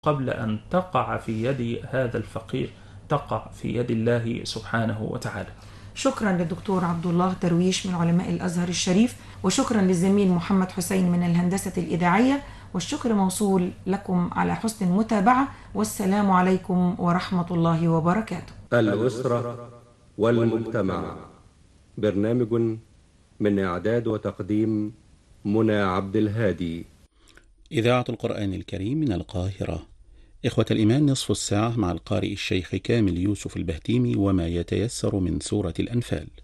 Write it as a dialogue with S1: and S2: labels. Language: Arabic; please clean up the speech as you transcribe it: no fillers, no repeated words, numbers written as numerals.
S1: قبل أن تقع في يد هذا الفقير تقع في يد الله سبحانه وتعالى.
S2: شكرا للدكتور عبد الله درويش من علماء الأزهر الشريف، وشكرا للزميل محمد حسين من الهندسة الإذاعية، والشكر موصول لكم على حسن المتابعة، والسلام عليكم ورحمة الله وبركاته.
S3: الأسرة والمجتمع، برنامج من إعداد وتقديم منى عبد الهادي.
S4: إذاعة القرآن الكريم من القاهرة. إخوة الإيمان، نصف الساعة مع القارئ الشيخ كامل يوسف البهتيمي وما يتيسر من سورة الأنفال.